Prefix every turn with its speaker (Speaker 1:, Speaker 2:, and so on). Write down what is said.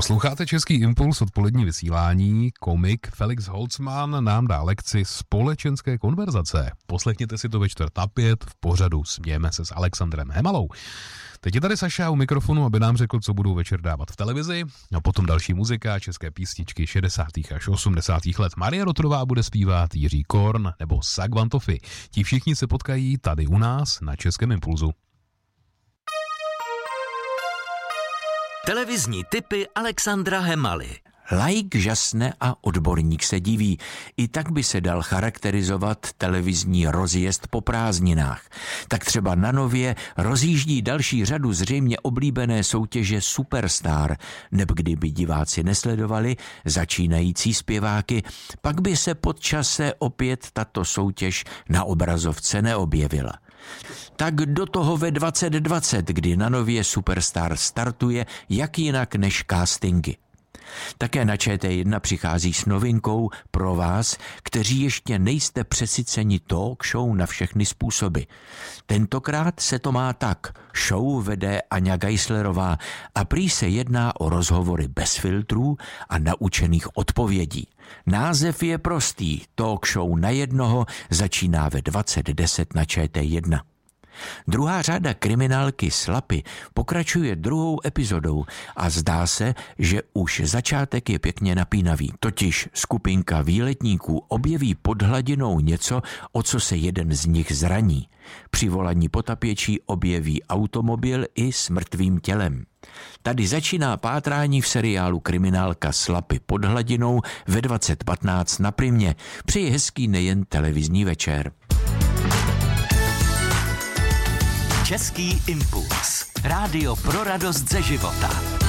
Speaker 1: Posloucháte Český impuls, odpolední vysílání. Komik Felix Holzman nám dá lekci společenské konverzace. Poslechněte si to ve 4:05 v pořadu Smějeme se s Alexandrem Hemalou. Teď je tady Saša u mikrofonu, aby nám řekl, co budou večer dávat v televizi. A potom další muzika, české písničky 60. až 80. let. Marie Rotrová bude zpívat, Jiří Korn nebo Sagvantofy. Ti všichni se potkají tady u nás na Českém impulzu.
Speaker 2: Televizní tipy Alexandra Hemaly.
Speaker 3: Laik žasne a odborník se diví. I tak by se dal charakterizovat televizní rozjezd po prázdninách. Tak třeba na Nově rozjíždí další řadu zřejmě oblíbené soutěže Superstar, nebo kdyby diváci nesledovali začínající zpěváky, pak by se pod čase opět tato soutěž na obrazovce neobjevila. Tak do toho ve 2020, kdy na Nově Superstar startuje, jak jinak než castingy. Také na ČT1 přichází s novinkou pro vás, kteří ještě nejste přesyceni talk show na všechny způsoby. Tentokrát se to má tak. Show vede Aňa Geislerová a prý se jedná o rozhovory bez filtrů a naučených odpovědí. Název je prostý. Talk show na jednoho začíná ve 20:10 na ČT1. Druhá řada kriminálky Slapy pokračuje druhou epizodou a zdá se, že už začátek je pěkně napínavý. Totiž skupinka výletníků objeví pod hladinou něco, o co se jeden z nich zraní. Při volaní potapěčí objeví automobil i s mrtvým tělem. Tady začíná pátrání v seriálu Kriminálka Slapy pod hladinou ve 20:15 na Primě. Přeji hezký nejen televizní večer.
Speaker 2: Český impuls. Rádio pro radost ze života.